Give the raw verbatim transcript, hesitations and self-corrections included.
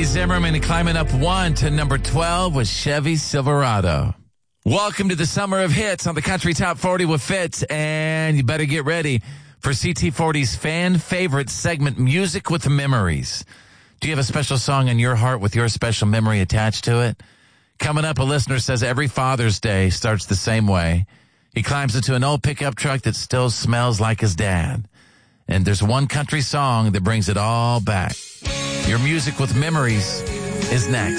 Zimmerman climbing up one to number twelve with Chevy Silverado. Welcome to the Summer of Hits on the Country Top forty with Fitz, and you better get ready for C T forty's fan favorite segment, Music with Memories. Do you have a special song in your heart with your special memory attached to it? Coming up, a listener says every Father's Day starts the same way. He climbs into an old pickup truck that still smells like his dad. And there's one country song that brings it all back. Your Music with Memories is next.